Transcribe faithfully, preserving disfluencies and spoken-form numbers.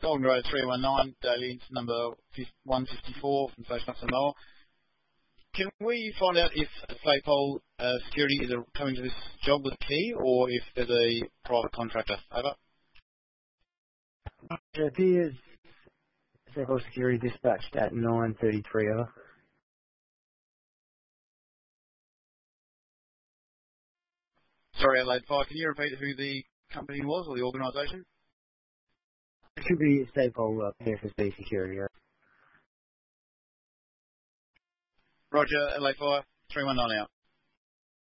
Golden Road three one nine, daily number one fifty-four from Fashion Up Samoa. Can we find out if Faypol uh, Security is a, coming to this job with a key or if there's a private contractor? Over. It appears Faypol Security dispatched at nine thirty-three. Over. Sorry, Adelaide Fire. Can you repeat who the company was or the organisation? It should be Faypol uh, P F S B Security. Over. Roger, Adelaide Fire, three one nine out.